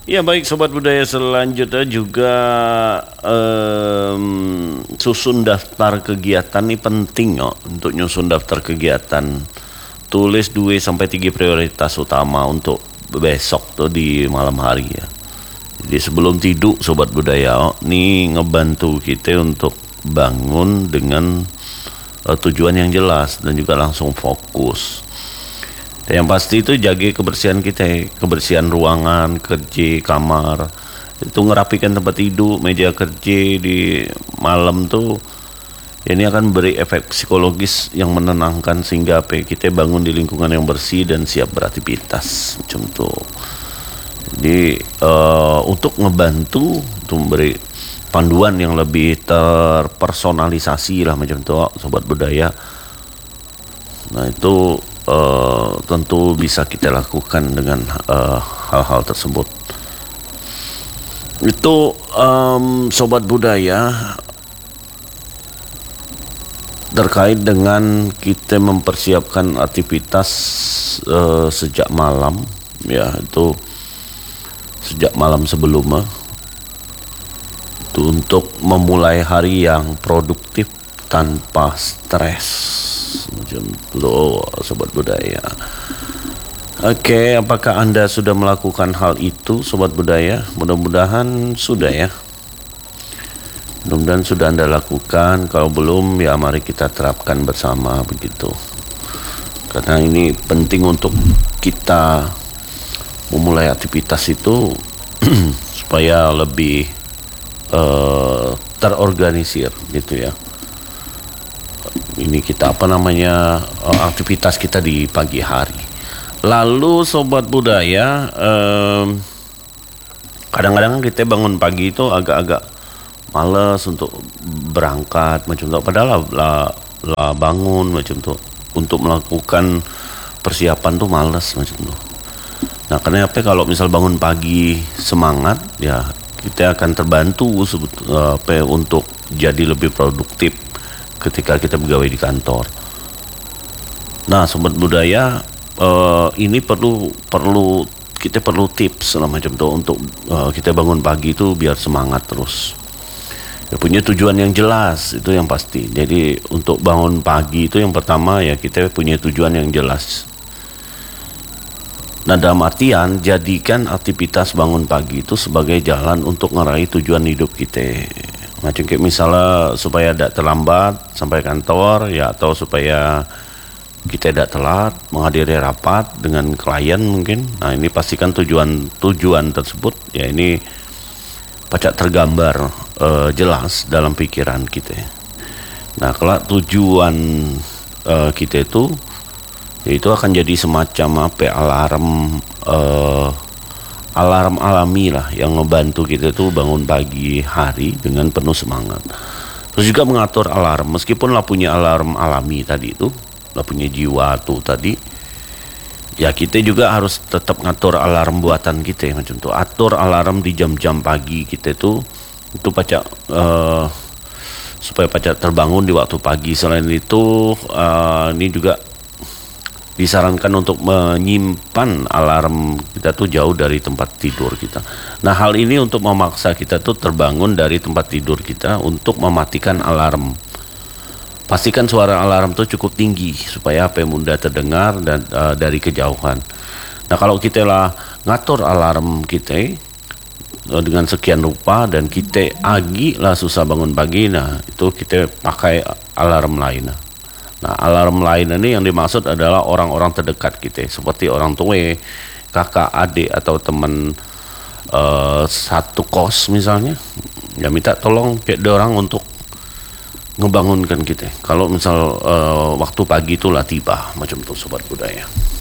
Ya baik sobat budaya, selanjutnya juga susun daftar kegiatan ini penting ya. Untuk nyusun daftar kegiatan, tulis 2 sampai 3 prioritas utama untuk besok tuh di malam hari ya. Jadi sebelum tidur sobat budaya, ini ngebantu kita untuk bangun dengan tujuan yang jelas dan juga langsung fokus. Yang pasti itu jaga kebersihan kita, kebersihan ruangan, kerja, kamar. Itu ngerapikan tempat tidur, meja kerja di malam tuh. Ini akan beri efek psikologis yang menenangkan sehingga kita bangun di lingkungan yang bersih dan siap beraktivitas. Macam tuh. Jadi untuk ngebantu, untuk memberi panduan yang lebih terpersonalisasi lah macam tuh, sobat budaya. Nah itu tentu bisa kita lakukan dengan hal-hal tersebut. Itu sobat budaya, terkait dengan kita mempersiapkan aktivitas sejak malam ya, itu sejak malam sebelumnya itu untuk memulai hari yang produktif tanpa stres macam itu sobat budaya. Oke, apakah Anda sudah melakukan hal itu sobat budaya? Mudah-mudahan sudah ya. Mudah-mudahan sudah Anda lakukan. Kalau belum ya mari kita terapkan bersama begitu. Karena ini penting untuk kita memulai aktivitas itu supaya lebih terorganisir gitu ya. Ini kita aktivitas kita di pagi hari. Lalu sobat budaya, kadang-kadang kita bangun pagi itu agak-agak males untuk berangkat macam itu. Padahal lah bangun macam itu untuk melakukan persiapan tuh males macam itu. Nah, kenapa kalau misal bangun pagi semangat ya kita akan terbantu untuk jadi lebih produktif ketika kita bergawe di kantor. Nah, sobat budaya, ini kita perlu tips lah macam itu untuk kita bangun pagi itu biar semangat terus. Ya, punya tujuan yang jelas itu yang pasti. Jadi untuk bangun pagi itu yang pertama ya kita punya tujuan yang jelas. Nah, dalam artian jadikan aktivitas bangun pagi itu sebagai jalan untuk meraih tujuan hidup kita. Macam kayak misalnya supaya tidak terlambat sampai kantor ya, atau supaya kita tidak telat menghadiri rapat dengan klien mungkin. Nah, ini pastikan tujuan tersebut ya ini pacak tergambar jelas dalam pikiran kita. Nah, kalau tujuan kita itu yaitu akan jadi semacam alarm alami lah yang ngebantu kita tuh bangun pagi hari dengan penuh semangat. Terus juga mengatur alarm, meskipun lah punya alarm alami tadi itu, lah punya jiwa tuh tadi, ya kita juga harus tetap ngatur alarm buatan kita macam tuh. Atur alarm di jam-jam pagi kita tuh itu pacak supaya pacak terbangun di waktu pagi. Selain itu ini juga disarankan untuk menyimpan alarm kita tuh jauh dari tempat tidur kita. Nah, hal ini untuk memaksa kita tuh terbangun dari tempat tidur kita untuk mematikan alarm. Pastikan suara alarm tuh cukup tinggi supaya mudah terdengar dan dari kejauhan. Nah, kalau kita lah ngatur alarm kita dengan sekian rupa dan kita lah susah bangun pagi, nah itu kita pakai alarm lain. Nah, alarm lain ini yang dimaksud adalah orang-orang terdekat kita, seperti orang tua, kakak, adik, atau teman satu kos misalnya. Ya minta tolong kayak orang untuk ngebangunkan kita. Kalau misal waktu pagi itulah tiba, macam itu sobat budaya.